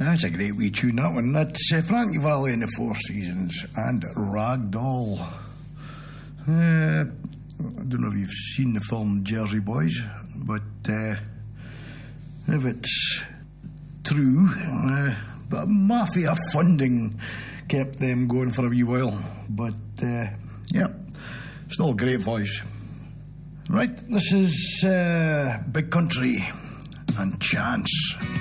That's a great wee tune, that one. That's Frankie Valli and the Four Seasons and Ragdoll. I don't know if you've seen the film Jersey Boys, but if it's true, but mafia funding kept them going for a wee while. But, still a great voice. Right, this is Big Country and Chance.